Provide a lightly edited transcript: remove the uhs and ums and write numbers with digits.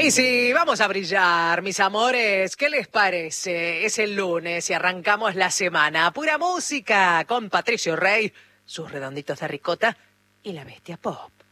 Y sí, vamos a brillar, mis amores. ¿Qué les parece? Es el lunes y arrancamos la semana. Pura música con Patricio Rey, sus redonditos de ricota y la bestia pop.